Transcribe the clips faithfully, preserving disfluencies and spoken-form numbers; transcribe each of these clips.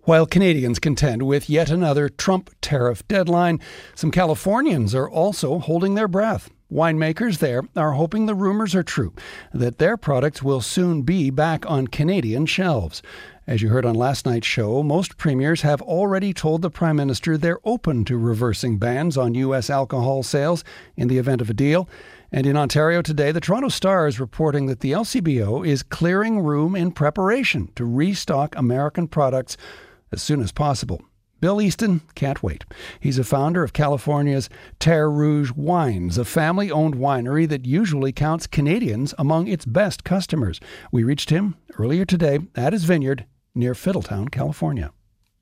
While Canadians contend with yet another Trump tariff deadline, some Californians are also holding their breath. Winemakers there are hoping the rumors are true, that their products will soon be back on Canadian shelves. As you heard on last night's show, most premiers have already told the Prime Minister they're open to reversing bans on U S alcohol sales in the event of a deal. And in Ontario today, the Toronto Star is reporting that the L C B O is clearing room in preparation to restock American products as soon as possible. Bill Easton can't wait. He's a founder of California's Terre Rouge Wines, a family-owned winery that usually counts Canadians among its best customers. We reached him earlier today at his vineyard near Fiddletown, California.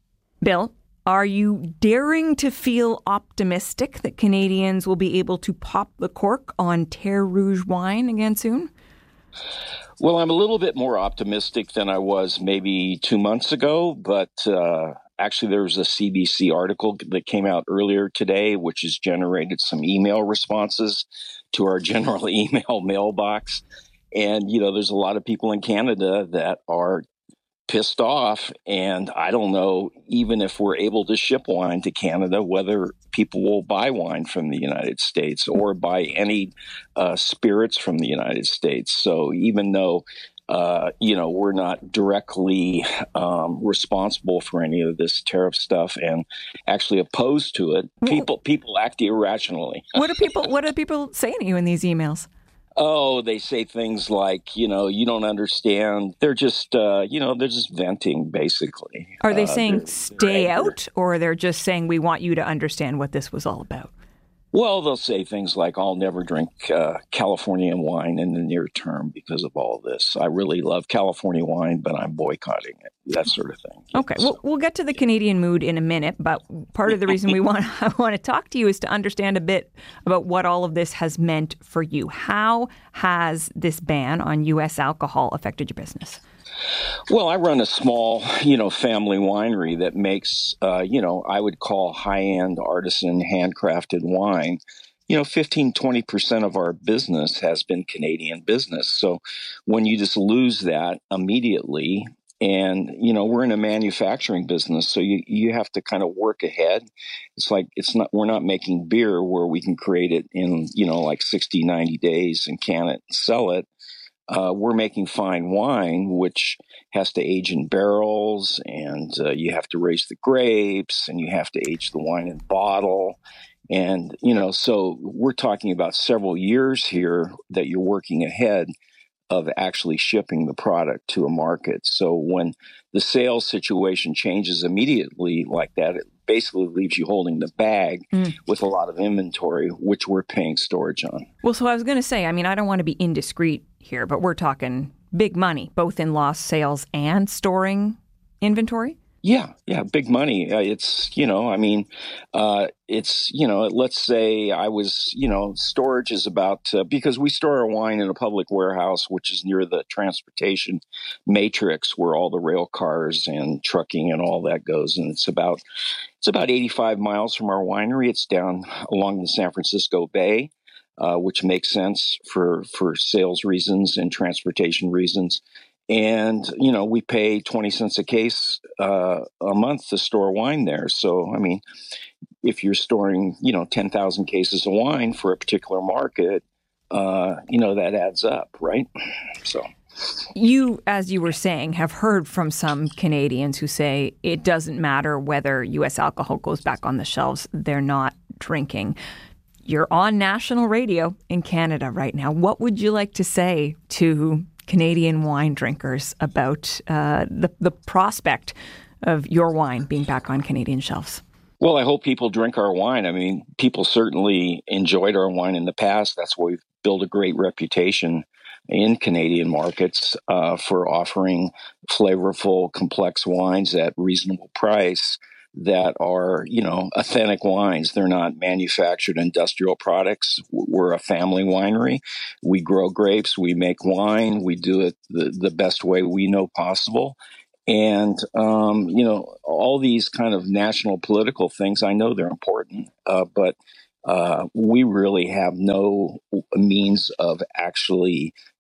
Bill, are you daring to feel optimistic that Canadians will be able to pop the cork on Terre Rouge wine again soon? Well, I'm a little bit more optimistic than I was maybe two months ago, but uh, actually there was a C B C article that came out earlier today, which has generated some email responses to our general email mailbox. And, you know, there's a lot of people in Canada that are pissed off, and I don't know, even if we're able to ship wine to Canada, whether people will buy wine from the United States or buy any uh, spirits from the United States. So even though, uh, you know, we're not directly um, responsible for any of this tariff stuff and actually opposed to it, people people act irrationally. What do people What are people saying to you in these emails? Oh, they say things like, you know, you don't understand. They're just, uh, you know, they're just venting, basically. Are they uh, saying they're, stay they're out, or they're just saying we want you to understand what this was all about? Well, they'll say things like, I'll never drink uh, California wine in the near term because of all this. I really love California wine, but I'm boycotting it, that sort of thing. Okay, so, well, we'll get to the Canadian mood in a minute, but part of the reason we want I want to talk to you is to understand a bit about what all of this has meant for you. How has this ban on U S alcohol affected your business? Well, I run a small, you know, family winery that makes, uh, you know, I would call high-end artisan handcrafted wine. You know, fifteen, twenty percent of our business has been Canadian business. So when you just lose that immediately, and, you know, we're in a manufacturing business, so you, you have to kind of work ahead. It's like, it's not, we're not making beer where we can create it in, you know, like sixty, ninety days and can it and sell it. Uh, we're making fine wine, which has to age in barrels, and uh, you have to raise the grapes, and you have to age the wine in bottle. And, you know, so we're talking about several years here that you're working ahead of actually shipping the product to a market. So when the sales situation changes immediately like that, it basically leaves you holding the bag mm. with a lot of inventory, which we're paying storage on. Well, so I was going to say, I mean, I don't want to be indiscreet here, but we're talking big money, both in lost sales and storing inventory? Yeah, yeah, big money. Uh, it's, you know, I mean, uh, it's, you know, let's say I was, you know, storage is about, uh, because we store our wine in a public warehouse, which is near the transportation matrix where all the rail cars and trucking and all that goes. And it's about, it's about eighty-five miles from our winery. It's down along the San Francisco Bay, uh, which makes sense for, for sales reasons and transportation reasons. And, you know, we pay twenty cents a case uh, a month to store wine there. So, I mean, if you're storing, you know, ten thousand cases of wine for a particular market, uh, you know, that adds up, right? So you, as you were saying, have heard from some Canadians who say it doesn't matter whether U S alcohol goes back on the shelves. They're not drinking. You're on national radio in Canada right now. What would you like to say to Canadian wine drinkers about uh, the, the prospect of your wine being back on Canadian shelves? Well, I hope people drink our wine. I mean, people certainly enjoyed our wine in the past. That's why we've built a great reputation in Canadian markets uh, for offering flavorful, complex wines at reasonable price that are, you know, authentic wines. They're not manufactured industrial products. We're a family winery. We grow grapes. We make wine. We do it the, the best way we know possible. And, um, you know, all these kind of national political things, I know they're important, uh, but uh, we really have no means of actually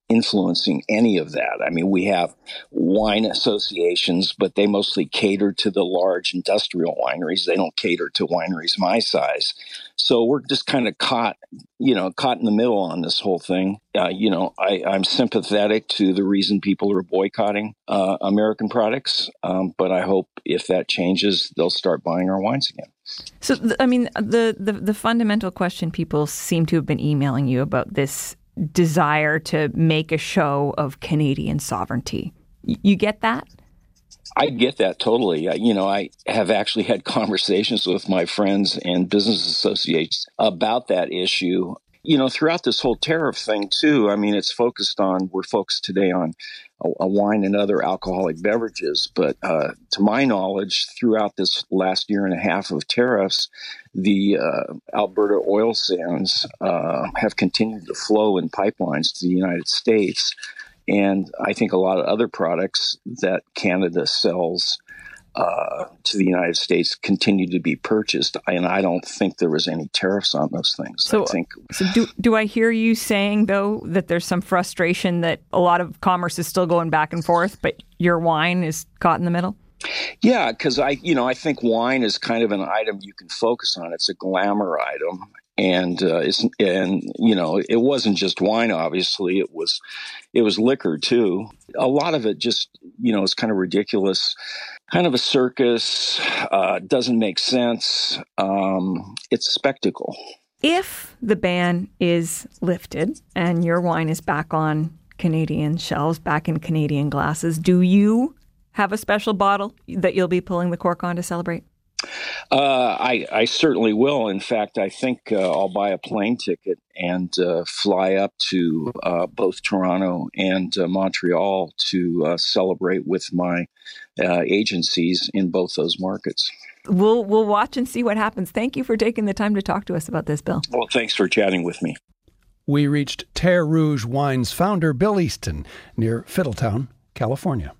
influencing any of that. I mean, we have wine associations, but they mostly cater to the large industrial wineries. They don't cater to wineries my size. So we're just kind of caught, you know, caught in the middle on this whole thing. Uh, you know, I, I'm sympathetic to the reason people are boycotting uh, American products, um, but I hope if that changes, they'll start buying our wines again. So, I mean, the, the, the fundamental question people seem to have been emailing you about this desire to make a show of Canadian sovereignty. You get that? I get that totally. Uh, you know, I have actually had conversations with my friends and business associates about that issue. You know, throughout this whole tariff thing, too, I mean, it's focused on, we're focused today on a, a wine and other alcoholic beverages. But uh, to my knowledge, throughout this last year and a half of tariffs, the uh, Alberta oil sands uh, have continued to flow in pipelines to the United States. And I think a lot of other products that Canada sells uh, to the United States continue to be purchased. And I don't think there was any tariffs on those things. So, I think, so do, do I hear you saying, though, that there's some frustration that a lot of commerce is still going back and forth, but your wine is caught in the middle? Yeah, because I, you know, I think wine is kind of an item you can focus on. It's a glamour item. And uh, it's and you know it wasn't just wine. Obviously, it was it was liquor too. A lot of it just you know is kind of ridiculous, kind of a circus. Uh, doesn't make sense. Um, it's a spectacle. If the ban is lifted and your wine is back on Canadian shelves, back in Canadian glasses, do you have a special bottle that you'll be pulling the cork on to celebrate? Uh, I, I certainly will. In fact, I think uh, I'll buy a plane ticket and uh, fly up to uh, both Toronto and uh, Montreal to uh, celebrate with my uh, agencies in both those markets. We'll we'll watch and see what happens. Thank you for taking the time to talk to us about this, Bill. Well, thanks for chatting with me. We reached Terre Rouge Wines founder Bill Easton near Fiddletown, California.